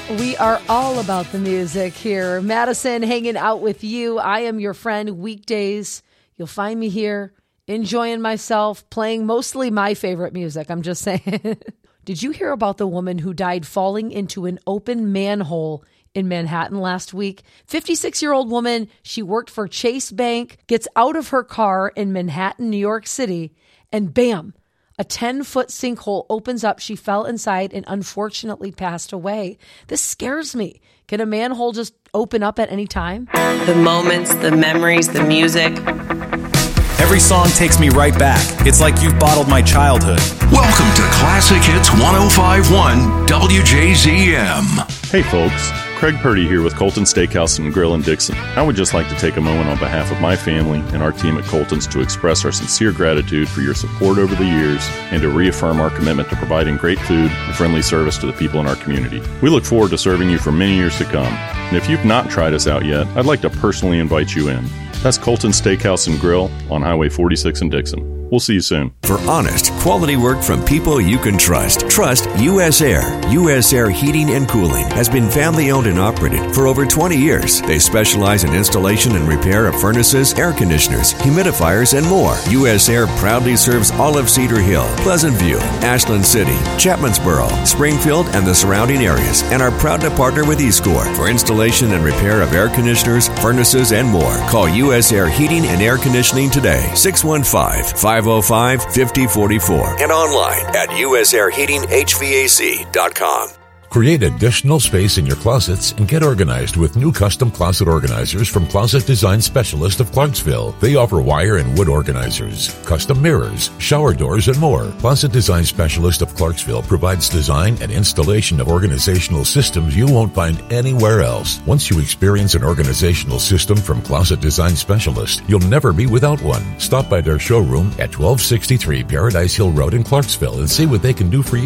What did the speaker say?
We are all about the music here. Madison hanging out with you. I am your friend weekdays. You'll find me here enjoying myself, playing mostly my favorite music. I'm just saying. Did you hear about the woman who died falling into an open manhole in Manhattan last week? 56-year-old woman. She worked for Chase Bank, gets out of her car in Manhattan, New York City, and bam, a 10-foot sinkhole opens up. She fell inside and unfortunately passed away. This scares me. Can a manhole just open up at any time? The moments, the memories, the music. Every song takes me right back. It's like you've bottled my childhood. Welcome to Classic Hits 105.1 WJZM. Hey folks, Craig Purdy here with Colton Steakhouse and Grill in Dixon. I would just like to take a moment on behalf of my family and our team at Colton's to express our sincere gratitude for your support over the years and to reaffirm our commitment to providing great food and friendly service to the people in our community. We look forward to serving you for many years to come. And if you've not tried us out yet, I'd like to personally invite you in. That's Colton's Steakhouse and Grill on Highway 46 in Dixon. We'll see you soon. For honest, quality work from people you can trust, trust U.S. Air. U.S. Air Heating and Cooling has been family-owned and operated for over 20 years. They specialize in installation and repair of furnaces, air conditioners, humidifiers, and more. U.S. Air proudly serves all of Cedar Hill, Pleasant View, Ashland City, Chapmansboro, Springfield, and the surrounding areas, and are proud to partner with eScore for installation and repair of air conditioners, furnaces, and more. Call U.S. Air Heating and Air Conditioning today, 615-505-5044, and online at usairheatinghvac.com. Create additional space in your closets and get organized with new custom closet organizers from Closet Design Specialist of Clarksville. They offer wire and wood organizers, custom mirrors, shower doors, and more. Closet Design Specialist of Clarksville provides design and installation of organizational systems you won't find anywhere else. Once you experience an organizational system from Closet Design Specialist, you'll never be without one. Stop by their showroom at 1263 Paradise Hill Road in Clarksville and see what they can do for you.